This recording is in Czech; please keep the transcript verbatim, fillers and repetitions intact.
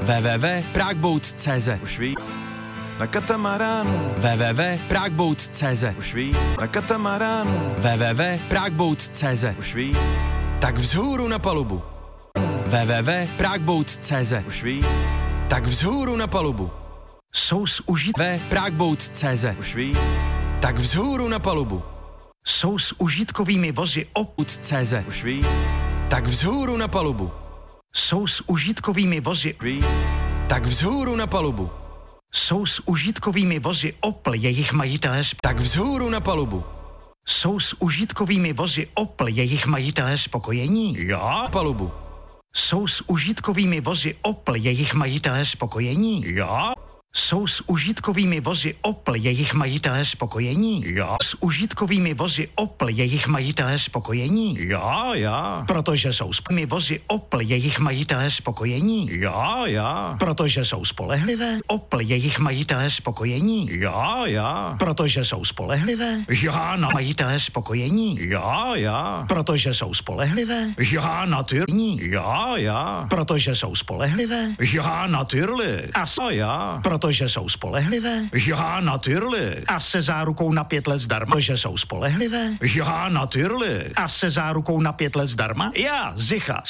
w w w tečka pragbouts tečka c z. Už ví, na katamaránu. w w w tečka pragbouts tečka c z. Už ví, na katamaránu. w w w tečka pragbouts tečka c z. Už ví, Tak vzhůru na palubu. w w w tečka pragbouts tečka c z. už ví, Tak vzhůru na palubu. Jsou s užit... v pragbouts tečka c z. už ví, Tak vzhůru na palubu. Jsou s užitkovými vozy op... Uc tečka c z. už ví, Tak vzhůru na palubu. Jsou s užitkovými vozy... už ví, Tak vzhůru na palubu. Jsou s užitkovými vozy Opel jejich majitelé sp... Tak vzhůru na palubu. Jsou s užitkovými vozy Opel jejich majitelé spokojení? Já palubu. Jsou s užitkovými vozy Opel jejich majitelé spokojení? Já. Jsou s užitkovými vozy Opel jejich majitelé spokojení? Já. S užitkovými vozy Opel jejich majitelé spokojení? Já, já. Protože jsou s vozy Opel jejich majitelé spokojení? Já, já. Protože jsou spolehlivé? Opel jejich majitelé spokojení? Já, já. Protože jsou spolehlivé? Já na Majitelé spokojení? Já, já. Protože jsou spolehlivé? Já natyrní. Já, já. Protože jsou spolehlivé? Já natyrli. A s... Já. Protože jsou spolehlivé? Já natyrli. A se zárukou na pět let zdarma? Protože jsou spolehlivé? Já natyrli. A se zárukou na pět let zdarma? Já, zicha.